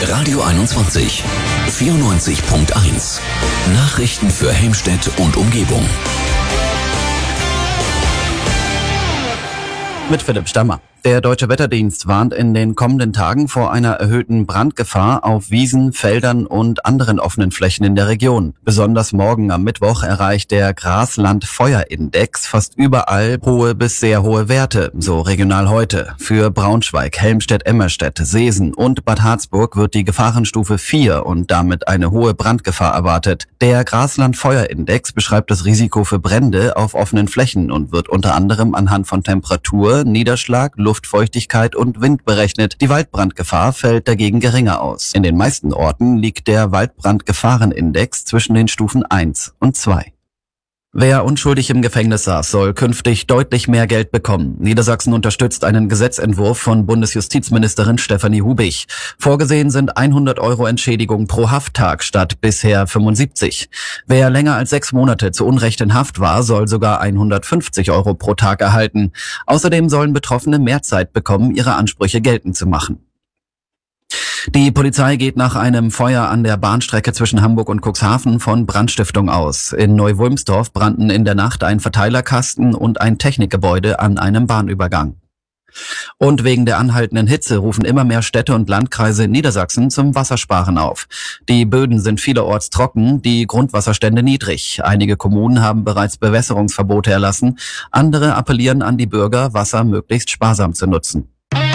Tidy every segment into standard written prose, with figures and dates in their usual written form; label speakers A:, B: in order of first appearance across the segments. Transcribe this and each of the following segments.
A: Radio 21 94.1 Nachrichten für Helmstedt und Umgebung.
B: Mit Philipp Stammer. Der Deutsche Wetterdienst warnt in den kommenden Tagen vor einer erhöhten Brandgefahr auf Wiesen, Feldern und anderen offenen Flächen in der Region. Besonders morgen am Mittwoch erreicht der Grasland-Feuerindex fast überall hohe bis sehr hohe Werte, so regional heute. Für Braunschweig, Helmstedt, Emmerstedt, Seesen und Bad Harzburg wird die Gefahrenstufe 4 und damit eine hohe Brandgefahr erwartet. Der Grasland-Feuerindex beschreibt das Risiko für Brände auf offenen Flächen und wird unter anderem anhand von Temperatur, Niederschlag, Luftfeuchtigkeit und Wind berechnet. Die Waldbrandgefahr fällt dagegen geringer aus. In den meisten Orten liegt der Waldbrandgefahrenindex zwischen den Stufen 1 und 2. Wer unschuldig im Gefängnis saß, soll künftig deutlich mehr Geld bekommen. Niedersachsen unterstützt einen Gesetzentwurf von Bundesjustizministerin Stefanie Hubich. Vorgesehen sind 100 € Entschädigung pro Hafttag statt bisher 75. Wer länger als 6 Monate zu Unrecht in Haft war, soll sogar 150 € pro Tag erhalten. Außerdem sollen Betroffene mehr Zeit bekommen, ihre Ansprüche geltend zu machen. Die Polizei geht nach einem Feuer an der Bahnstrecke zwischen Hamburg und Cuxhaven von Brandstiftung aus. In Neu-Wulmsdorf brannten in der Nacht ein Verteilerkasten und ein Technikgebäude an einem Bahnübergang. Und wegen der anhaltenden Hitze rufen immer mehr Städte und Landkreise in Niedersachsen zum Wassersparen auf. Die Böden sind vielerorts trocken, die Grundwasserstände niedrig. Einige Kommunen haben bereits Bewässerungsverbote erlassen. Andere appellieren an die Bürger, Wasser möglichst sparsam zu nutzen.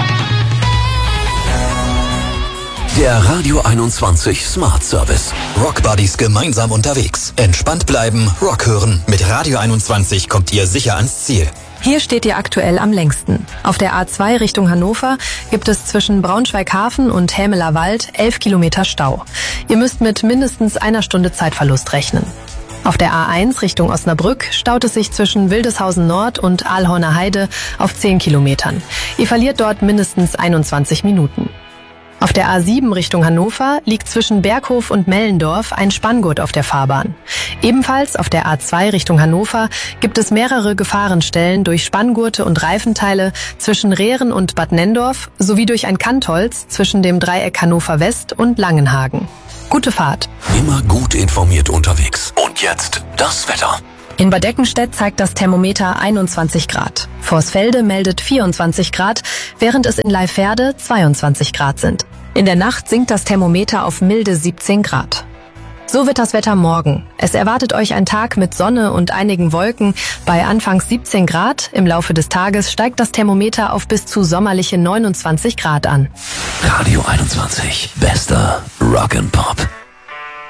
A: Der Radio 21 Smart Service.
C: Rock Buddies gemeinsam unterwegs. Entspannt bleiben, Rock hören. Mit Radio 21 kommt ihr sicher ans Ziel.
D: Hier steht ihr aktuell am längsten. Auf der A2 Richtung Hannover gibt es zwischen Braunschweig-Hafen und Hämeler Wald 11 Kilometer Stau. Ihr müsst mit mindestens einer Stunde Zeitverlust rechnen. Auf der A1 Richtung Osnabrück staut es sich zwischen Wildeshausen Nord und Aalhorner Heide auf 10 Kilometern. Ihr verliert dort mindestens 21 Minuten. Auf der A7 Richtung Hannover liegt zwischen Berghof und Mellendorf ein Spanngurt auf der Fahrbahn. Ebenfalls auf der A2 Richtung Hannover gibt es mehrere Gefahrenstellen durch Spanngurte und Reifenteile zwischen Rehren und Bad Nendorf sowie durch ein Kantholz zwischen dem Dreieck Hannover West und Langenhagen. Gute Fahrt!
A: Immer gut informiert unterwegs. Und jetzt das Wetter.
D: In Bad Eckenstedt zeigt das Thermometer 21 Grad. Vorsfelde meldet 24 Grad, während es in Leiferde 22 Grad sind. In der Nacht sinkt das Thermometer auf milde 17 Grad. So wird das Wetter morgen. Es erwartet euch ein Tag mit Sonne und einigen Wolken bei anfangs 17 Grad. Im Laufe des Tages steigt das Thermometer auf bis zu sommerliche 29 Grad an.
A: Radio 21. Bester Rock'n'Pop.